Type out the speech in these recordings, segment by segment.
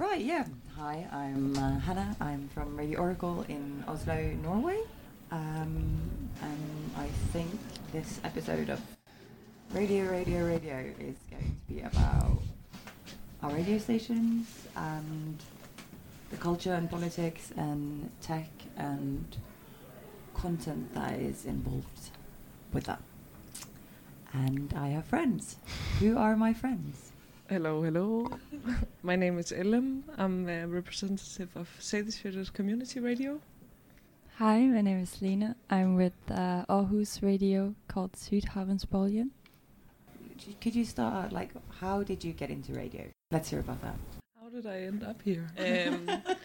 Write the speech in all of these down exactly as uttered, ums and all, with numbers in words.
Right, yeah. Hi, I'm uh, Hannah. I'm from Radio Oracle in Oslo, Norway. Um, and I think this episode of Radio, Radio, Radio is going to be about our radio stations and the culture and politics and tech and content that is involved with that. And I have friends. Who are my friends? Hello, hello. My name is Ellen. I'm a representative of Seyðisfjörður Community Radio. Hi, my name is Lena. I'm with uh, Aarhus Radio called Sydhavnsbølgen. Could you start out, like, how did you get into radio? Let's hear about that. How did I end up here? Um,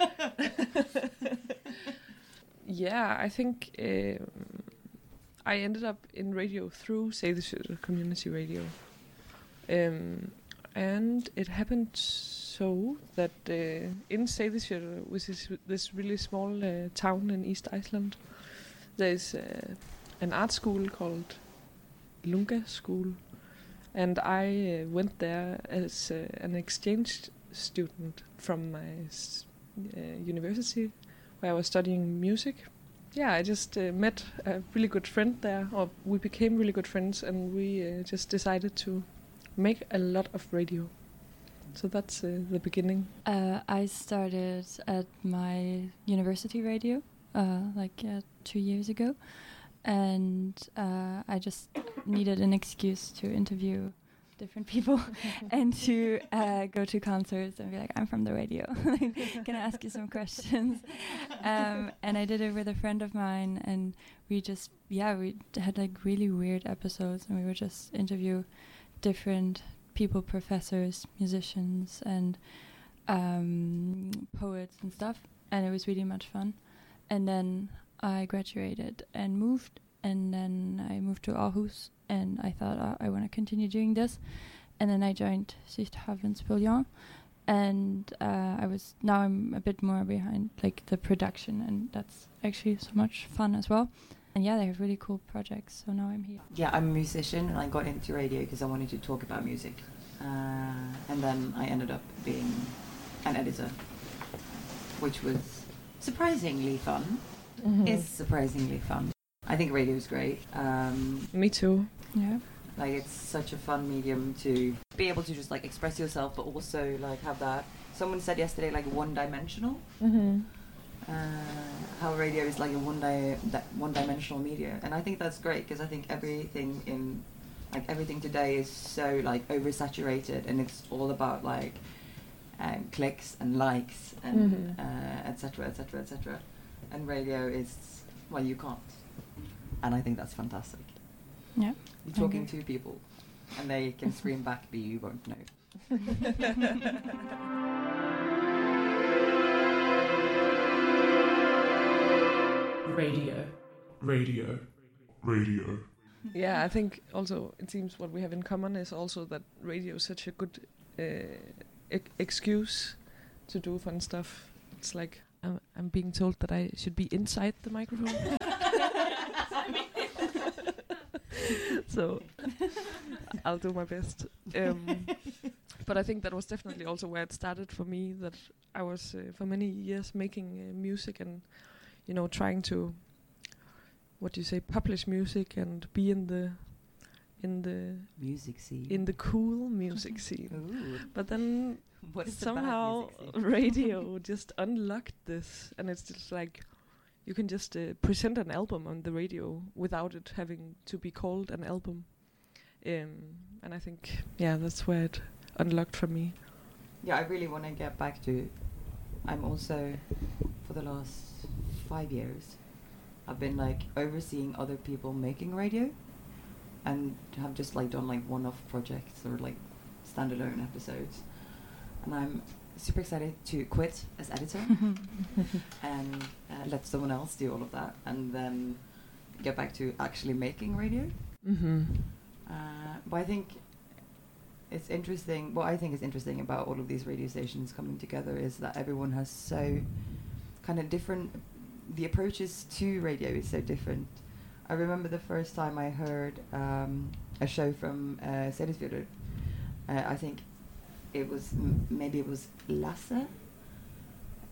yeah, I think um, I ended up in radio through Seyðisfjörður Community Radio. Um, and it happened so that uh, in Seyðisfjörður, which is this really small uh, town in East Iceland, there is uh, an art school called Lunga School. And I uh, went there as uh, an exchange student from my uh, university, where I was studying music. Yeah, I just uh, met a really good friend there, or we became really good friends, and we uh, just decided to make a lot of radio. So that's uh, the beginning. Uh, I started at my university radio uh, like uh, two years ago. And uh, I just needed an excuse to interview different people and to uh, go to concerts and be like, I'm from the radio. Can I ask you some questions? Um, and I did it with a friend of mine, and we just, yeah, we had like really weird episodes, and we would just interview different people, professors, musicians, and um, poets and stuff. And it was really much fun. And then I graduated and moved, and then I moved to Aarhus, and I thought oh, I want to continue doing this, and then I joined Sydhavnsbølgen, and uh, I was now I'm a bit more behind like the production, and that's actually so much fun as well. And yeah, they have really cool projects, so now I'm here. Yeah, I'm a musician, and I got into radio because I wanted to talk about music, uh, and then I ended up being an editor, which was surprisingly fun. Mm-hmm. It's surprisingly fun. I think radio is great. Um, Me too. Yeah. Like, it's such a fun medium to be able to just like express yourself, but also like have that. Someone said yesterday, like one-dimensional. Mm-hmm. Uh, how radio is like a one di- that one-dimensional media, and I think that's great because I think everything in like everything today is so like oversaturated, and it's all about like um, clicks and likes and mm-hmm. uh, et cetera, et cetera, et cetera. And radio is, well, you can't. And I think that's fantastic. Yeah. You're talking to people, and they can scream back, but you won't know. Radio. Radio. Radio. Yeah, I think also it seems what we have in common is also that radio is such a good uh, e- excuse to do fun stuff. It's like I'm, I'm being told that I should be inside the microphone. So I'll do my best. Um, but I think that was definitely also where it started for me, that I was uh, for many years making uh, music and, you know, trying to, what do you say, publish music and be in the in the music scene, in the cool music scene. Ooh. But then what is somehow the radio just unlocked this, and it's just like you can just uh, present an album on the radio without it having to be called an album. Um, and I think, yeah, that's where it unlocked for me. Yeah, I really want to get back to. I'm also, for the last five years, I've been like overseeing other people making radio, and have just like done like one-off projects or like standalone episodes, and I'm super excited to quit as editor and uh, let someone else do all of that, and then get back to actually making radio. Mm-hmm. Uh, but I think it's interesting. What I think is interesting about all of these radio stations coming together is that everyone has so kind of different. The approaches to radio is so different. I remember the first time I heard um, a show from uh, Seyðisfjörður. Uh, I think it was m- maybe it was Lasse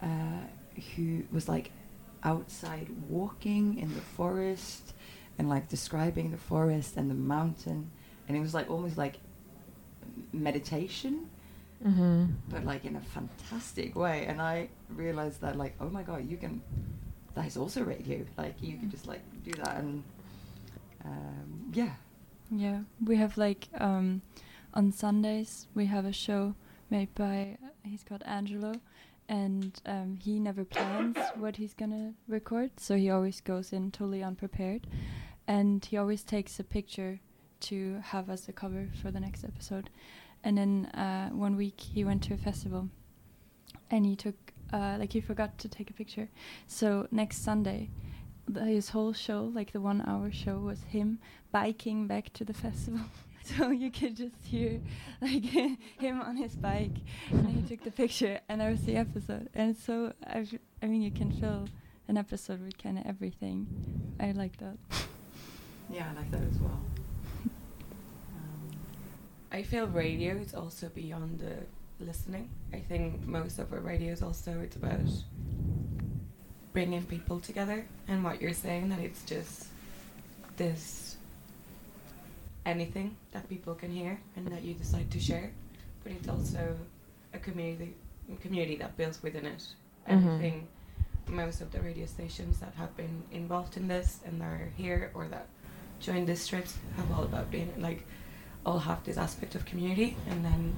uh, who was like outside walking in the forest and like describing the forest and the mountain, and it was like almost like meditation, Mm-hmm. but like in a fantastic way. And I realized that like, oh my god, you can, that is also radio, like you can just like do that. And um, yeah. Yeah, we have like um, on Sundays we have a show made by uh, he's called Angelo, and um, he never plans what he's gonna record, so he always goes in totally unprepared, and he always takes a picture to have as the cover for the next episode. And then uh, one week he went to a festival, and he took uh, like he forgot to take a picture, so next Sunday the, his whole show, like the one hour show, was him biking back to the festival. So you could just hear like him on his bike, and he took the picture, and that was the episode. And so I, I mean, you can fill an episode with kind of everything. I like that. Yeah, I like that as well. I feel radio is also beyond the listening. I think most of our radio is also, it's about bringing people together, and what you're saying, that it's just this anything that people can hear and that you decide to share, but it's also a community community that builds within it. And Mhm. I think most of the radio stations that have been involved in this and are here or that join this trips have all about being like all have this aspect of community, and then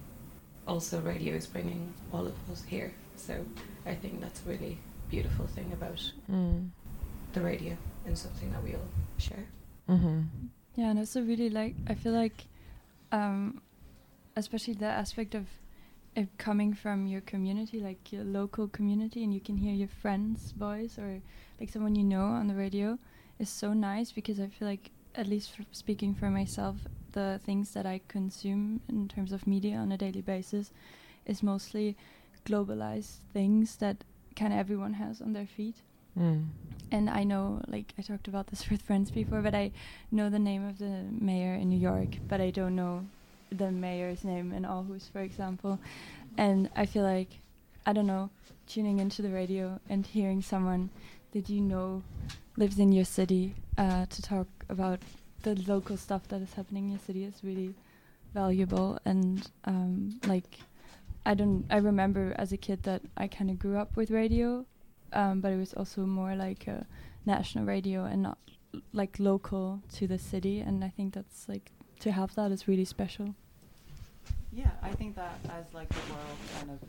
also radio is bringing all of us here. So I think that's a really beautiful thing about Mm. the radio and something that we all share. Mm-hmm. Yeah, and also really like, I feel like, um, especially the aspect of it coming from your community, like your local community, and you can hear your friend's voice or like someone you know on the radio, is so nice, because I feel like, at least f- speaking for myself, the things that I consume in terms of media on a daily basis is mostly globalized things that kind of everyone has on their feet. Mm. And I know, like, I talked about this with friends before, but I know the name of the mayor in New York, but I don't know the mayor's name in Aarhus, for example. And I feel like, I don't know, tuning into the radio and hearing someone that you know lives in your city uh, to talk about the local stuff that is happening in your city is really valuable. And um, like, I don't, I remember as a kid that I kind of grew up with radio, um, but it was also more like a national radio and not l- like local to the city. And I think that's like, to have that is really special. Yeah, I think that as like the world kind of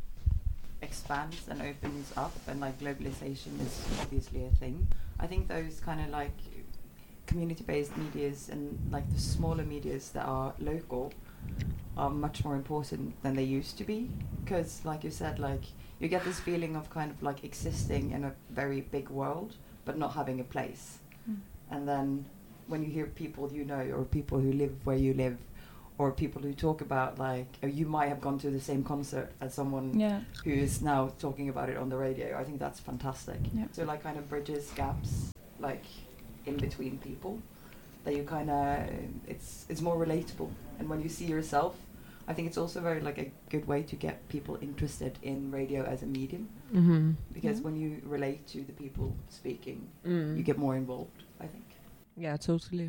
expands and opens up, and like globalization is obviously a thing, I think those kind of like community-based medias and like the smaller medias that are local are much more important than they used to be, because like you said, like you get this feeling of kind of like existing in a very big world but not having a place. Mm. And then when you hear people you know, or people who live where you live, or people who talk about like, oh, you might have gone to the same concert as someone Yeah. who is now talking about it on the radio, I think that's fantastic. Yeah. So like kind of bridges gaps like in between people, that you kind of, it's it's more relatable. And when you see yourself, I think it's also very like a good way to get people interested in radio as a medium, Mm-hmm. because Yeah. when you relate to the people speaking, Mm. you get more involved, I think. Yeah, totally.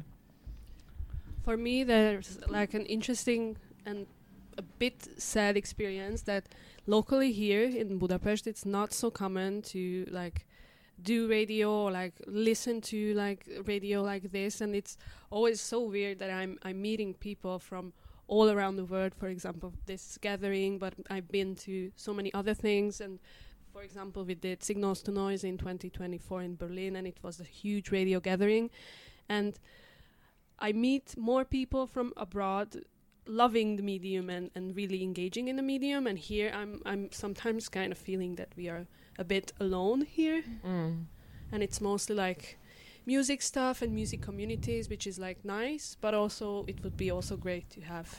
For me, there's like an interesting and a bit sad experience that locally here in Budapest, it's not so common to like do radio or like listen to like radio like this, and it's always so weird that I'm I'm meeting people from all around the world. For example, this gathering, but I've been to so many other things. And for example, we did Signals to Noise in twenty twenty-four in Berlin, and it was a huge radio gathering, and I meet more people from abroad loving the medium and, and really engaging in the medium, and here I'm I'm sometimes kind of feeling that we are a bit alone here. Mm. And it's mostly like music stuff and music communities, which is like nice, but also it would be also great to have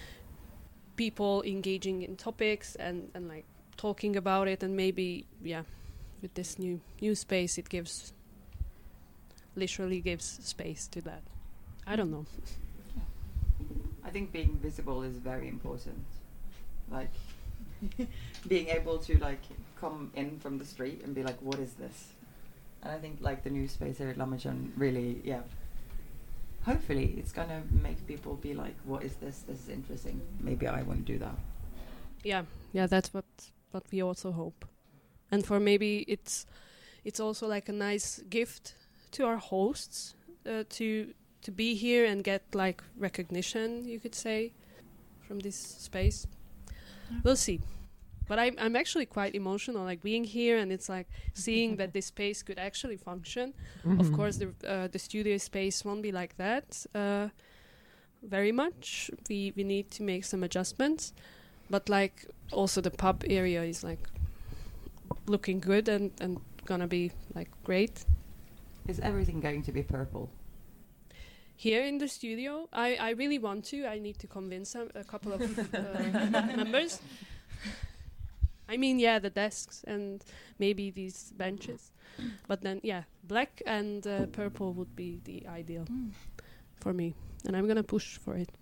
people engaging in topics and, and like talking about it, and maybe yeah with this new new space it gives literally gives space to that. I don't know. I think being visible is very important. Like, being able to like come in from the street and be like, what is this? And I think like the new space here at Lammajan really, yeah. Hopefully it's gonna make people be like, what is this? This is interesting. Maybe I want to do that. Yeah, yeah, that's what what we also hope. And for maybe it's it's also like a nice gift to our hosts uh, to to be here and get like recognition, you could say, from this space. Yeah. We'll see. But I'm I'm actually quite emotional, like being here, and it's like seeing that this space could actually function. Mm-hmm. Of course, the uh, the studio space won't be like that uh, very much. We we need to make some adjustments, but like also the pub area is like looking good and and gonna be like great. Is everything going to be purple? Here in the studio, I I really want to. I need to convince a, a couple of uh, members. I mean, yeah, the desks and maybe these benches. But then, yeah, black and uh, purple would be the ideal mm. for me. And I'm going to push for it.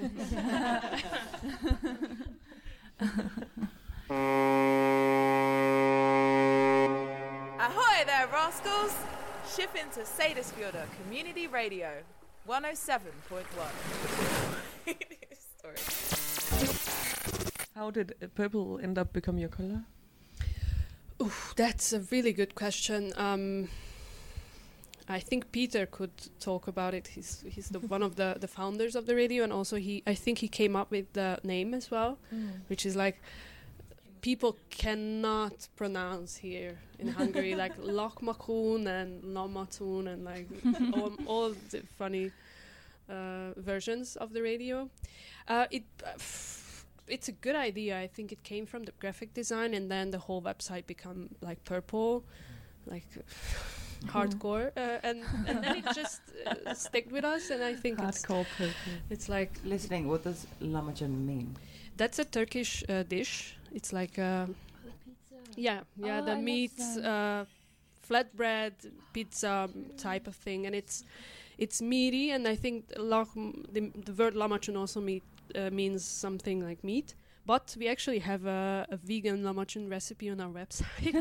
Ahoy there, rascals! Ship into Seyðisfjörður Community Radio, one oh seven point one. Sorry. How did uh, purple end up become your color? Ooh, that's a really good question. Um, I think Peter could talk about it. He's he's the one of the, the founders of the radio, and also he I think he came up with the name as well, mm. which is like people cannot pronounce here in Hungary, like Lokmakun and Lamatun and like all, all the funny uh, versions of the radio. Uh, it. Uh, f- It's a good idea. I think it came from the graphic design, and then the whole website become like purple, like hardcore, uh, and and then it just uh, stuck with us. And I think hardcore it's purple. It's like listening. What does Lammajan mean? That's a Turkish uh, dish. It's like a yeah, yeah, oh, the I meat uh, flatbread pizza type of thing, and it's it's meaty. And I think lam- the, the word Lammajan also meat. Uh, means something like meat, but we actually have a, a vegan Lammajan recipe on our website.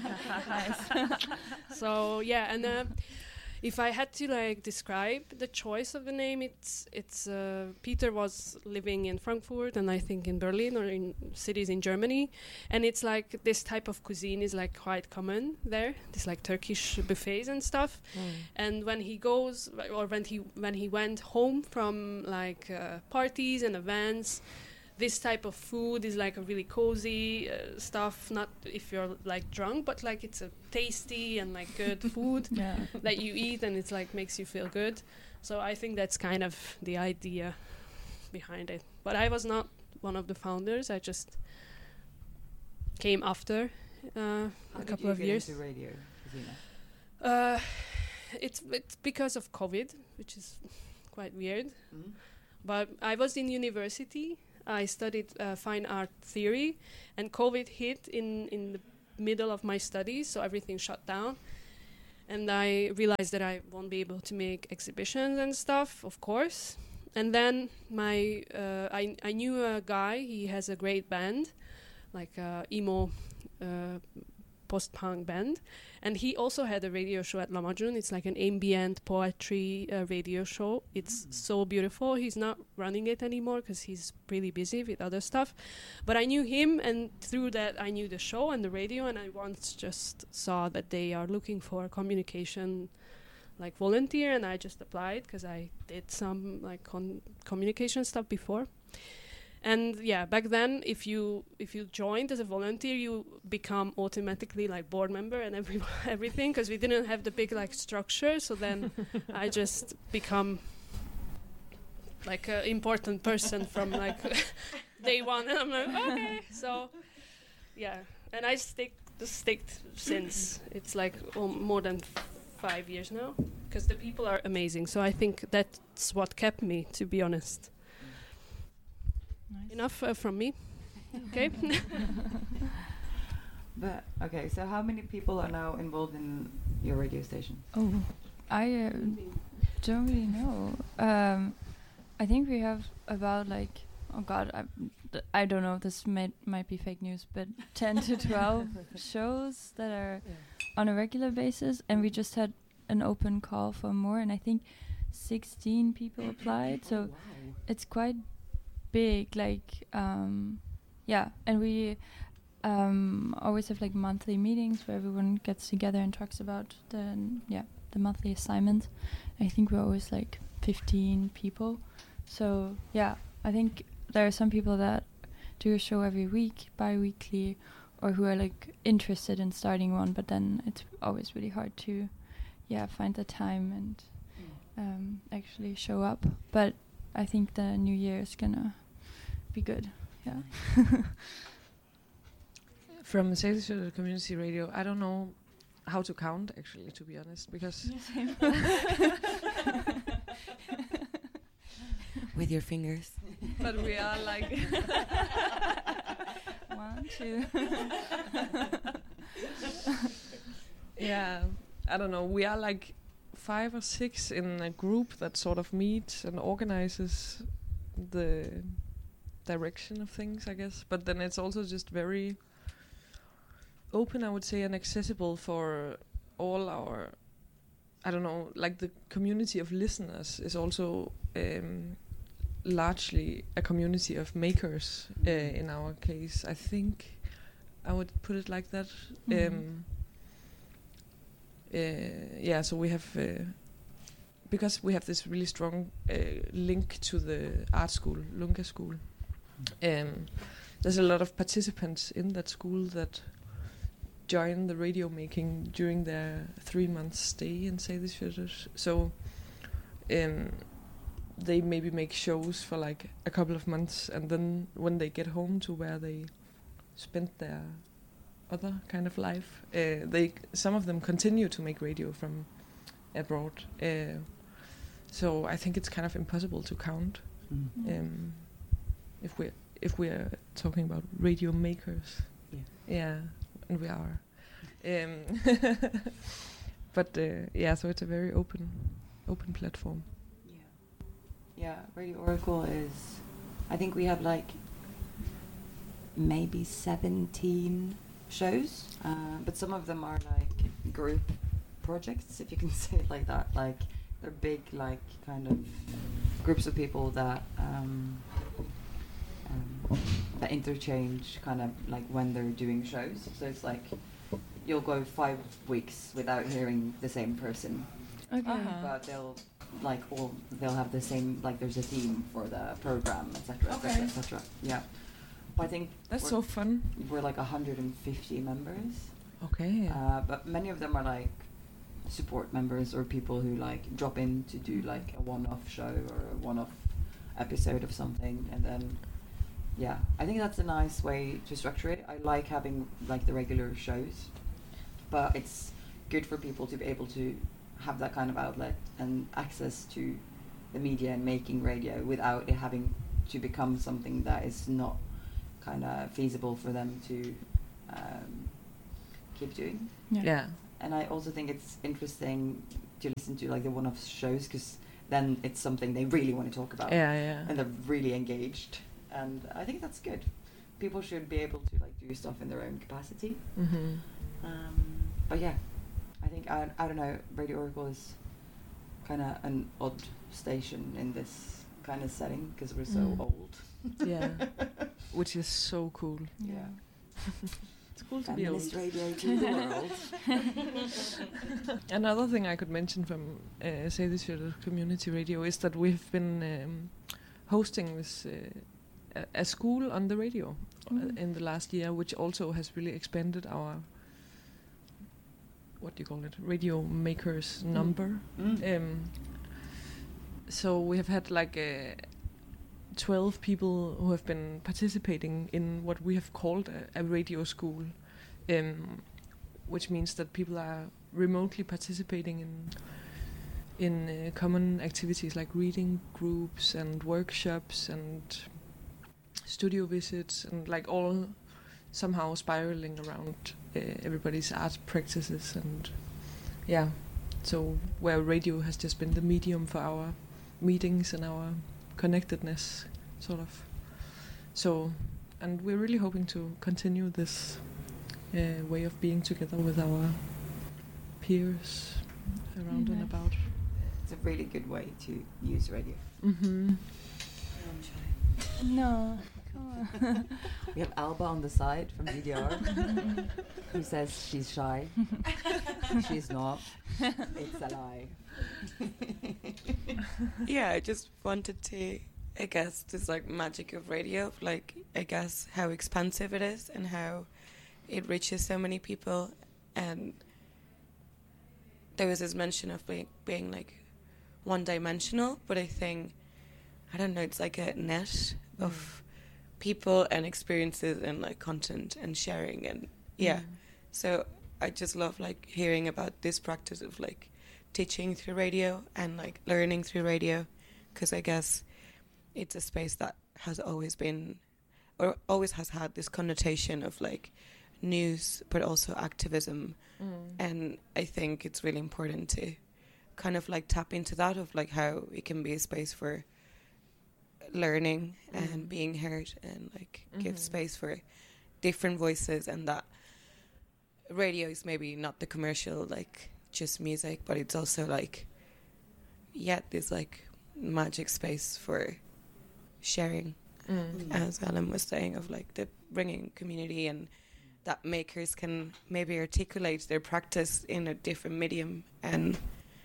So yeah, and uh, if I had to like describe the choice of the name, it's it's uh, Peter was living in Frankfurt and I think in Berlin or in cities in Germany, and it's like this type of cuisine is like quite common there. This like Turkish buffets and stuff. Mm. And when he goes or when he when he went home from like uh, parties and events, this type of food is like a really cozy uh, stuff. Not if you're like drunk, but like it's a tasty and like good food yeah. that you eat, and it's like makes you feel good. So I think that's kind of the idea behind it. But I was not one of the founders. I just came after uh, a couple of years. How did you get into radio, Gesine? Uh, it's it's because of COVID, which is quite weird. Mm-hmm. But I was in university. I studied uh, fine art theory, and COVID hit in, in the middle of my studies, so everything shut down. And I realized that I won't be able to make exhibitions and stuff, of course. And then my uh, I, I knew a guy, he has a great band, like a emo uh, post-punk band. And he also had a radio show at Lammajan. It's like an ambient poetry uh, radio show. It's mm. so beautiful. He's not running it anymore because he's really busy with other stuff. But I knew him, and through that I knew the show and the radio, and I once just saw that they are looking for a communication like volunteer, and I just applied because I did some like con- communication stuff before. And yeah, back then, if you if you joined as a volunteer, you become automatically like board member and every everything, because we didn't have the big like structure. So then I just become like an important person from like day one, and I'm like okay. So yeah, and I stick sticked since it's like oh, more than f- five years now, because the people are amazing. So I think that's what kept me, to be honest. Nice. Enough uh, from me. Okay. But okay, so how many people are now involved in your radio station? Oh, I uh, don't really know. Um, I think we have about like oh god, I, th- I don't know. This might might be fake news, but ten to twelve shows that are Yeah. on a regular basis, and we just had an open call for more, and I think sixteen people applied. So it's quite big. Like, um, yeah, and we um, always have like monthly meetings where everyone gets together and talks about the n- yeah the monthly assignments. I think we're always like fifteen people. So yeah, I think there are some people that do a show every week, bi-weekly, or who are like interested in starting one, but then it's always really hard to yeah find the time and um, actually show up. But I think the new year is gonna be good. Yeah. From Seyðisfjörður Community Radio, I don't know how to count, actually, to be honest, because With your fingers. but we are like One, two. yeah, I don't know. We are like five or six in a group that sort of meets and organizes the direction of things, I guess. But then it's also just very open, I would say, and accessible for all our, I don't know, like the community of listeners is also um, largely a community of makers uh, in our case. I think I would put it like that. Mhm. Um, uh, yeah, so we have, uh, because we have this really strong uh, link to the art school, Lunga School, um, there's a lot of participants in that school that join the radio making during their three months stay in Seyðisfjörður. So um, they maybe make shows for like a couple of months, and then when they get home to where they spent their other kind of life, uh, they some of them continue to make radio from abroad. Uh, so I think it's kind of impossible to count Mm. um, if we if we are talking about radio makers. Yeah. Yeah, and we are. Um, but uh, yeah, so it's a very open, open platform. Yeah. Yeah, Radio Oracle is, I think we have like maybe seventeen shows, uh, but some of them are like group projects, if you can say it like that. Like they're big, like kind of groups of people that um, um, that interchange kind of like when they're doing shows. So it's like you'll go five weeks without hearing the same person, Okay. Uh-huh. but they'll like all they'll have the same, like there's a theme for the program, et cetera, et cetera, Okay. et cetera. Yeah, but I think That's we're, so fun. we're like one hundred fifty members, Okay. uh, but many of them are like support members or people who like drop in to do like a one-off show or a one-off episode of something, and then yeah, I think that's a nice way to structure it. I like having like the regular shows, but it's good for people to be able to have that kind of outlet and access to the media and making radio without it having to become something that is not kind of feasible for them to um, keep doing. Yeah. Yeah. And I also think it's interesting to listen to like the one-off shows, because then it's something they really want to talk about. Yeah, yeah. And they're really engaged, and I think that's good. People should be able to like do stuff in their own capacity. Mm-hmm. Um, but yeah, I think I, I don't know. Radio Oracle is kind of an odd station in this kind of setting because we're so Mm. old. Yeah. Which is so cool. Yeah. It's cool to be old. Feminist radio to the world. Another thing I could mention from uh, Seyðisfjörður Community Radio is that we've been um, hosting this uh, a, a school on the radio uh, Mm. in the last year, which also has really expanded our, what do you call it, radio makers number. Mm. Um, so we have had like uh, twelve people who have been participating in what we have called a, a radio school, um, which means that people are remotely participating in in uh, common activities like reading groups and workshops and studio visits, and like all somehow spiraling around uh, everybody's art practices. And yeah, so where radio has just been the medium for our meetings and our connectedness, sort of. So, and we're really hoping to continue this uh, way of being together with our peers around and Nice. about. It's a really good way to use radio. Mm-hmm. No, come on. We have Alba on the side from G D R who says she's shy. She's not. It's a lie. Yeah, I just wanted to, I guess, this like magic of radio, like I guess how expansive it is and how it reaches so many people. And there was this mention of being, being like one-dimensional, but I think, I don't know, it's like a net of people and experiences and like content and sharing and yeah. Mm. So I just love like hearing about this practice of like teaching through radio and like learning through radio, because I guess it's a space that has always been or always has had this connotation of like news but also activism. Mm. And I think it's really important to kind of like tap into that of like how it can be a space for learning Mm. and being heard and like give Mhm. space for different voices, and that radio is maybe not the commercial like just music, but it's also like yeah this like magic space for sharing, Mm. as Ellen was saying, of like the bringing community, and that makers can maybe articulate their practice in a different medium and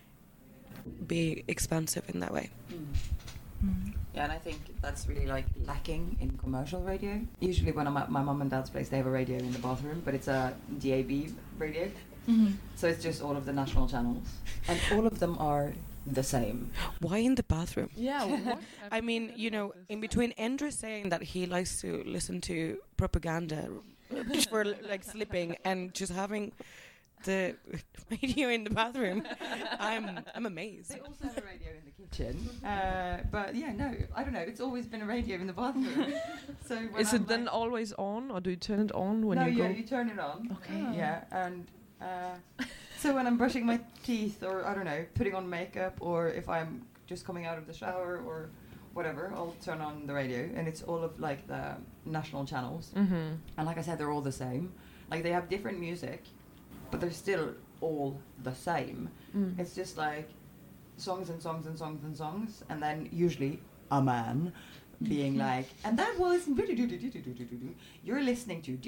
be expansive in that way. Mm. Yeah, and I think that's really like lacking in commercial radio. Usually when I'm at my mum and dad's place, they have a radio in the bathroom, but it's a D A B radio. Mhm. So it's just all of the national channels. And all of them are the same. Why in the bathroom? Yeah, what? I mean, you know, in between Endre saying that he likes to listen to propaganda for like sleeping and just having the radio in the bathroom, I'm I'm amazed. They also have a radio in the kitchen. Uh, but yeah, no, I don't know. It's always been a radio in the bathroom. So when Is I'm it then like- always on, or do you turn it on when no, you yeah, go? you turn it on. Okay. Oh. Yeah, and uh, so when I'm brushing my teeth, or I don't know, putting on makeup, or if I'm just coming out of the shower or whatever, I'll turn on the radio, and it's all of like the national channels. Mm-hmm. And like I said, they're all the same. Like they have different music, but they're still all the same. Mm. It's just like songs and songs and songs and songs, and then usually a man being like, and that was you're listening to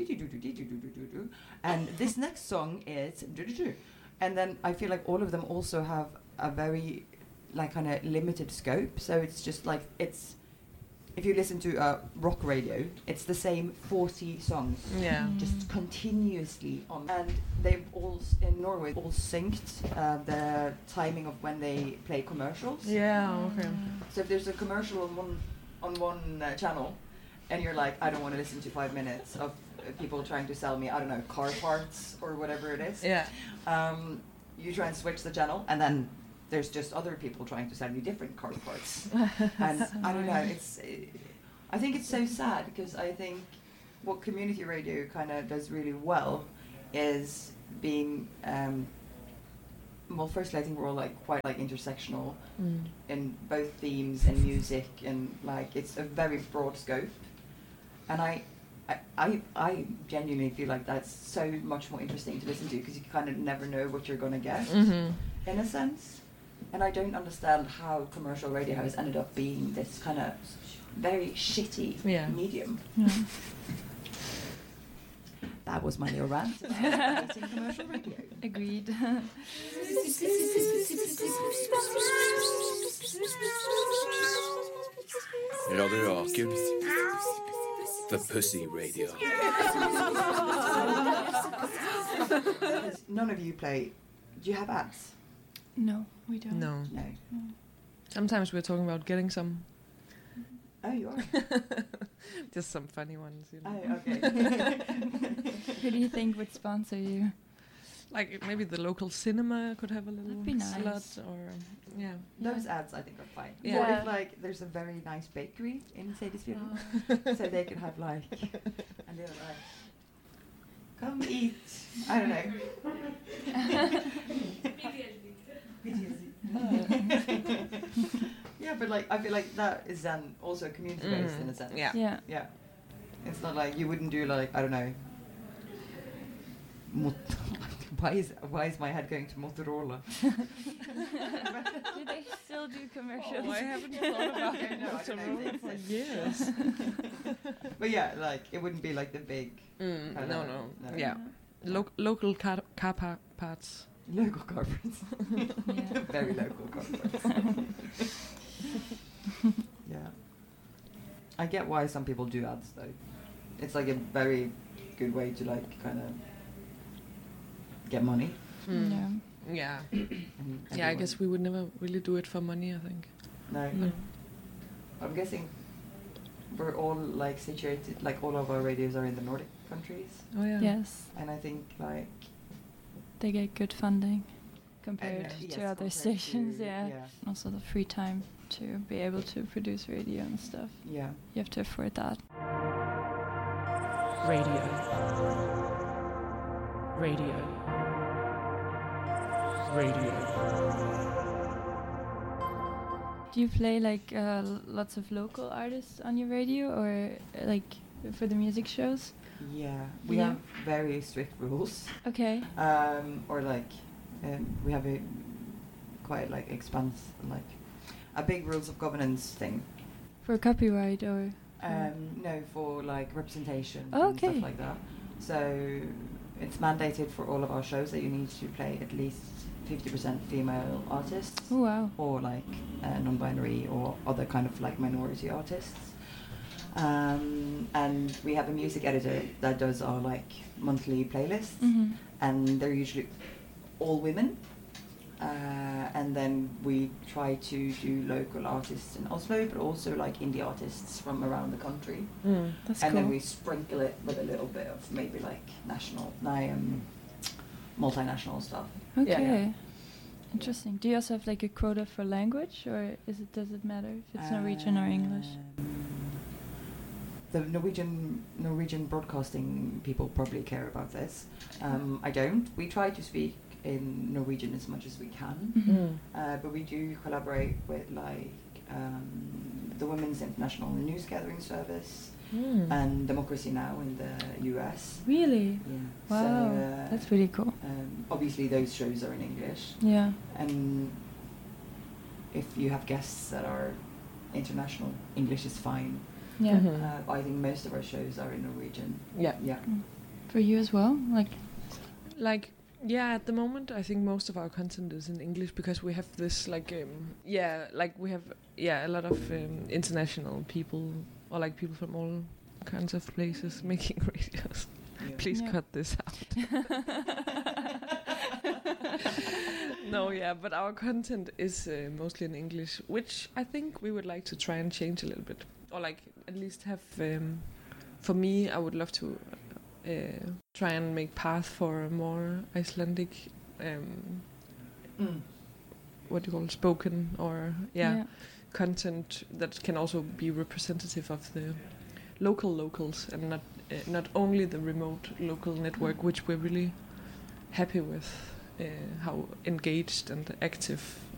and this next song is, and then I feel like all of them also have a very like kind of limited scope. So it's just like it's if you listen to a rock radio, it's the same forty songs Yeah. just continuously on, and they've all s- in Norway all synced uh, the timing of when they play commercials. Yeah. Okay. So if there's a commercial on one on one uh, channel, and you're like, I don't want to listen to five minutes of uh, people trying to sell me, I don't know, car parts or whatever it is. Yeah. Um, you try and switch the channel, and then there's just other people trying to sell you different car parts. And I don't know, it's. Uh, I think it's so sad, because I think what community radio kind of does really well is being. Um, well, firstly, I think we're all like quite like intersectional Mm. in both themes and music, and like it's a very broad scope. And I, I, I, I genuinely feel like that's so much more interesting to listen to, because you kind of never know what you're gonna get Mm-hmm. in a sense. And I don't understand how commercial radio has ended up being this kind of very shitty Yeah. medium. Yeah. That was my little rant about hating commercial radio. Agreed. Radio Rakel. The Pussy Radio. None of you play. Do you have ads? No, we don't. No. No. Sometimes we're talking about getting some. Oh, you are. Just some funny ones. You know? Oh, okay. Who do you think would sponsor you? Like maybe the local cinema could have a little That'd be nice. slot, or um, yeah. Those ads I think are fine. Yeah. Or Yeah. if like there's a very nice bakery in Sadisfield, so they could have like, and they're like, come eat. I don't know. Yeah, but like I feel like that is then also community based in a sense. Yeah. Yeah. Yeah. It's not like you wouldn't do like I don't know. Mot- why is why is my head going to Motorola? Do they still do commercials? Oh, I haven't thought about Okay, no, I don't know Motorola if for it's- years. But yeah, like it wouldn't be like the big Mm, kinda- no, no, no. yeah, Lo- local car, car pa- parts. local car parts. Yeah. Very local car parts. Yeah. I get why some people do ads though. It's like a very good way to like kind of get money. Mm. Yeah. Yeah, And yeah. I everyone- guess we would never really do it for money. I think. No. No. I'm guessing we're all like situated, like all of our radios are in the Nordic countries, Oh yeah. Yes, and I think like they get good funding and, compared uh, to yes, other compared stations. to- Yeah. yeah, Also the free time to be able to produce radio and stuff. yeah. You have to afford that. Radio. Radio. Radio. Do you play like uh, l- lots of local artists on your radio, or uh, like for the music shows? Yeah, we Yeah. have very strict rules, Okay. um, or like um, we have a quite like expanse, like a big rules of governance thing. For copyright or? Um, no, for like representation Oh, and okay. stuff like that. So it's mandated for all of our shows that you need to play at least fifty percent female artists, Oh wow. or like uh, non-binary or other kind of like minority artists. Um, and we have a music editor that does our like monthly playlists, Mhm. and they're usually all women. Uh, and then we try to do local artists in Oslo, but also like indie artists from around the country. Mm. That's And cool. then we sprinkle it with a little bit of maybe like national, no, um, multinational stuff. Okay. Yeah, yeah. Interesting. Do you also have like a quota for language, or is it does it matter if it's Norwegian or English? Um, The Norwegian Norwegian broadcasting people probably care about this. Um, I don't. We try to speak in Norwegian as much as we can, Mhm. Mm. uh, but we do collaborate with like um, the Women's International News Gathering Service Mm. and Democracy Now! In the U S. Really? Yeah. Wow. So, uh, That's really cool. um, obviously, those shows are in English, Yeah. and if you have guests that are international, English is fine. Yeah. Mhm. Uh, I think most of our shows are in Norwegian. Yeah. Yeah. For you as well? Like. Like, yeah, at the moment I think most of our content is in English because we have this like um, yeah, like we have yeah a lot of um, international people or like people from all kinds of places making radios. Yeah. Please Yeah. cut this out. No, yeah, but our content is uh, mostly in English, which I think we would like to try and change a little bit, or like at least have. Um, for me, I would love to uh, try and make path for a more Icelandic, um, Mm. what do you call it, spoken or yeah, Yeah. content that can also be representative of the local locals and not uh, not only the remote local network, which we're really happy with. Uh, how engaged and active